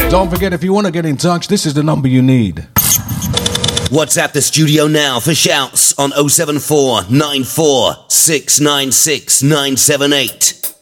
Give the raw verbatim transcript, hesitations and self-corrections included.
Don't forget, if you want to get in touch, this is the number you need. WhatsApp the studio now for shouts on oh seven four nine four six nine six nine seven eight.